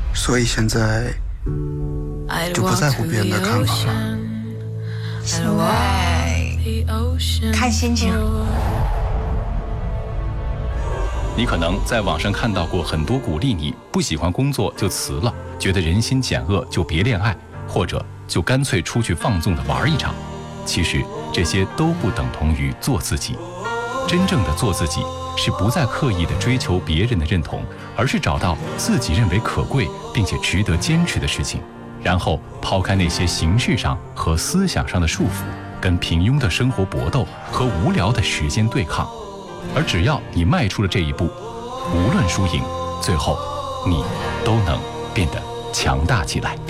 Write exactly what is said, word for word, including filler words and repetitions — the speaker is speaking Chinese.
所以现在就不在乎别人的看法了。 看心情。 你可能在网上看到过很多鼓励你不喜欢工作就辞了，觉得人心险恶就别恋爱，或者就干脆出去放纵的玩一场。其实这些都不等同于做自己。真正的做自己是不再刻意的追求别人的认同，而是找到自己认为可贵并且值得坚持的事情，然后抛开那些形式上和思想上的束缚，跟平庸的生活搏斗和无聊的时间对抗。而只要你迈出了这一步，无论输赢，最后你都能变得强大起来。